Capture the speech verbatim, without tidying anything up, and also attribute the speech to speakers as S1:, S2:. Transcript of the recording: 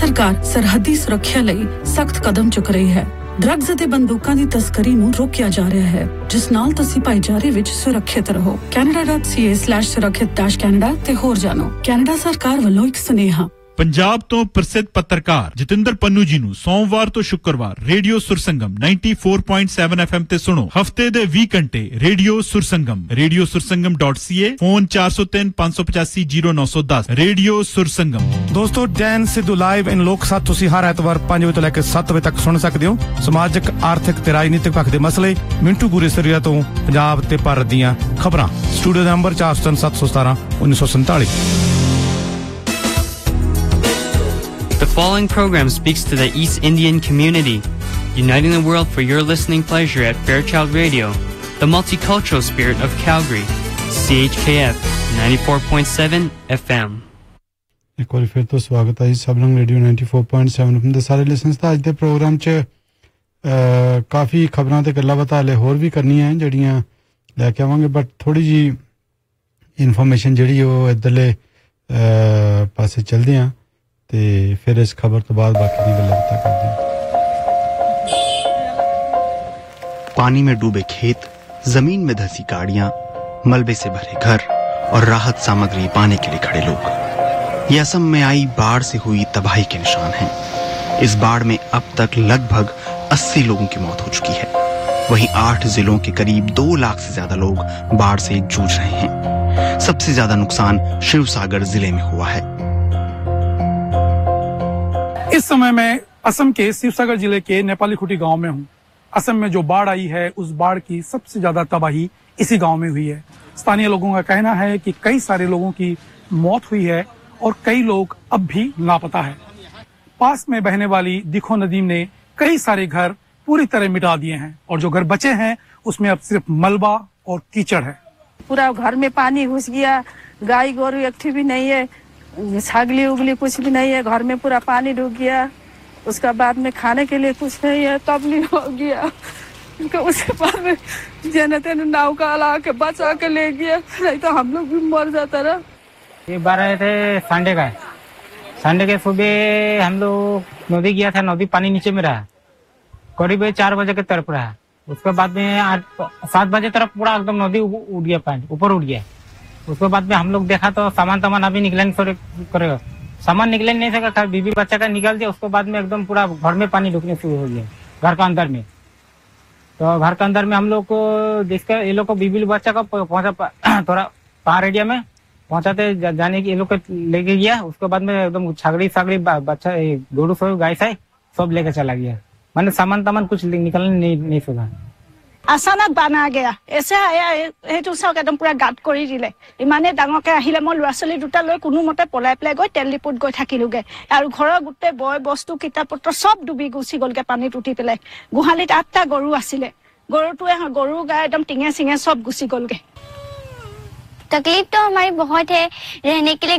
S1: सरकार सरहदी सुरक्षा ਲਈ सख्त कदम चुक रही है। ड्रग्स ਅਤੇ ਬੰਦੂਕਾਂ ਦੀ ਤਸਕਰੀ ਨੂੰ ਰੋਕਿਆ ਜਾ ਰਿਹਾ ਹੈ, ਜਿਸ ਨਾਲ ਤੁਸੀਂ ਭਾਈਚਾਰੇ ਵਿੱਚ ਸੁਰੱਖਿਅਤ ਰਹੋ। canada dot c a slash surakshit dash canada ਤੇ ਹੋਰ ਜਾਣੋ। ਕੈਨੇਡਾ ਸਰਕਾਰ ਵੱਲੋਂ ਇੱਕ ਸੁਨੇਹਾ।
S2: पंजाब तो प्रसिद्ध पत्रकार जतिंदर पन्नू जी नु सोमवार तो शुक्रवार रेडियो सुरसंगम चौरानवे पॉइंट सात एफ एम ते सुनो। हफ्ते दे बीस घंटे radio Sursangam radio Sursangam dot C ए फोन चार सौ तीन पाँच सौ पचासी जीरो नौ सौ दस रेडियो सुरसंगम।
S3: दोस्तों डैन सिद्धू लाइव इन लोक साथ तुसी हर एतवार पाँच बजे तो लेकर सात बजे तक सुन सकते हो। समाजिक आर्थिक ते राजनीतिक पक्ष दे मसले मिंटू गुरेसरिया तो पंजाब ते भारत दियां खबरां। स्टूडियो नंबर चार सौ तीन सात सौ सतारह उन्नीस सौ सैंतालीस।
S4: The following program speaks to the East Indian community, uniting the world for your listening pleasure at Fairchild Radio, the multicultural spirit of Calgary, C H K F ninety-four point seven F M.
S5: एक बार फिर तो स्वागत है Sabrang radio चौरानवे point सात F M ਦੇ ਸਾਰੇ listeners ਦਾ। ਅੱਜ ਦੇ ਪ੍ਰੋਗਰਾਮ 'ਚ ਕਾਫੀ ਖਬਰਾਂ ਤੇ ਗੱਲਾਂ ਬਾਤਾਂ ਹਲੇ ਹੋਰ ਵੀ ਕਰਨੀਆਂ ਹੈ ਜਿਹੜੀਆਂ ਲੈ ਕੇ ਆਵਾਂਗੇ, ਬਟ ਥੋੜੀ ਜੀ ਇਨਫੋਰਮੇਸ਼ਨ ਜਿਹੜੀ ਉਹ ਇੱਧਰਲੇ ਪਾਸੇ ਚੱਲਦੇ ਆ ਤੇ ਫਿਰ ਇਸ ਖਬਰ ਤੋਂ ਬਾਅਦ ਬਾਕੀ ਦੀਆਂ ਗੱਲਾਂ ਬਾਤਾਂ ਕਰਦੇ ਹਾਂ।
S6: पानी में डूबे खेत, जमीन में धंसी गाड़ियां, मलबे से भरे घर और राहत सामग्री पाने के लिए खड़े लोग, ये असम में आई बाढ़ से हुई तबाही के निशान हैं। इस बाढ़ में अब तक लगभग अस्सी लोगों की मौत हो चुकी है। वहीं आठ जिलों के करीब दो लाख से ज्यादा लोग बाढ़ से जूझ रहे हैं। सबसे ज्यादा नुकसान शिवसागर जिले में हुआ है।
S7: इस समय मैं असम के शिवसागर जिले के नेपाली खुटी गांव में हूं। असम में जो बाढ़ आई है उस बाढ़ की सबसे ज्यादा तबाही इसी गांव में हुई है। स्थानीय लोगों का कहना है कि कई सारे लोगों की मौत हुई है और कई लोग अब भी लापता है। पास में बहने वाली दिखो नदी ने कई सारे घर पूरी तरह मिटा दिए हैं और जो घर बचे हैं उसमें अब सिर्फ मलबा और कीचड़ है।
S8: पूरा घर में पानी घुस गया, गाय गोरू एक भी नहीं है, छागली उगली कुछ भी नहीं है, घर में पूरा पानी डूब गया। उसका बाद में खाने के लिए कुछ नहीं है, तब नहीं हो गया। उसके बाद में जनता ने नाव का ला के बचा के ले गया, नहीं तो हम लोग भी मर जाता रहा।
S9: ये बारह थे संडे का, संडे के सुबह हम लोग नदी गया था, नदी पानी नीचे में रहा, करीब चार बजे के तरफ रहा। उसके बाद में आठ सात बजे तरफ पूरा एकदम नदी उठ गया, पानी ऊपर उठ गया। उसके बाद में हम लोग देखा तो सामान तामान अभी निकलने करेगा, सामान निकल नहीं सका, बीबी बच्चा का निकल दिया। उसके बाद में एकदम पूरा घर में पानी ढुकने शुरू हो गया, घर का अंदर में। तो घर के अंदर में हम लोग को जिसका ये लोग को बीबी बच्चा का पहुंचा थोड़ा पहाड़ एरिया में पहुंचाते जा, जाने की ये लोग लेके गया। उसके बाद में एकदम छागड़ी सागड़ी बच्चा गोरू सो गाय साई सब लेके चला गया, मैंने सामान तामान कुछ निकलने नहीं, नहीं सका।
S10: अचानक बाना गया ऐसे সেইটো চাওক একদম পুৰা গাত কৰি দিলে। ইমানে ডাঙৰকে আহিলে, মই ল'ৰা ছোৱালী দুটা লৈ কোনো মতে পলাই পেলাই গৈ তেল ডিপুত গৈ থাকিলোগে আৰু ঘৰৰ গোটেই বয় বস্তু কিতাপ পত্ৰ সব ডুবি গুচি গলগে পানীত উঠি পেলাই। গুহালিত আঠটা গৰু আছিলে, গৰুটোৱে গৰু গাই একদম টিঙে চিঙে সব गुसी गलगे।
S11: तकलीफ तो हमारी बहुत है, रहने के लिए